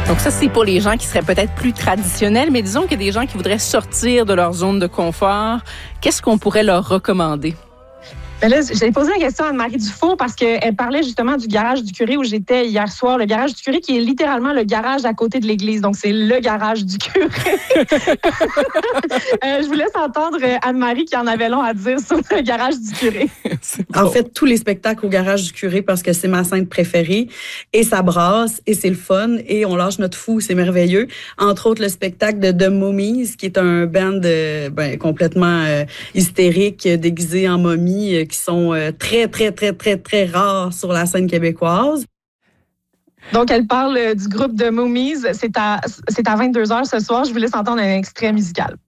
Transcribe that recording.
Donc ça, c'est pour les gens qui seraient peut-être plus traditionnels, mais disons qu'il y a des gens qui voudraient sortir de leur zone de confort. Qu'est-ce qu'on pourrait leur recommander? Ben là, j'ai posé la question à Anne-Marie Dufault parce qu'elle parlait justement du garage du curé où j'étais hier soir. Le garage du curé qui est littéralement le garage à côté de l'église. Donc, c'est le garage du curé. Je vous laisse entendre Anne-Marie qui en avait long à dire sur le garage du curé. En fait, tous les spectacles au garage du curé parce que c'est ma scène préférée. Et ça brasse, et c'est le fun, et on lâche notre fou, c'est merveilleux. Entre autres, le spectacle de The Mummies, qui est un band complètement hystérique, déguisé en momie, qui sont très, très, très, très, très rares sur la scène québécoise. Donc, elle parle du groupe de Mummies. C'est à 22h ce soir. Je vous laisse entendre un extrait musical.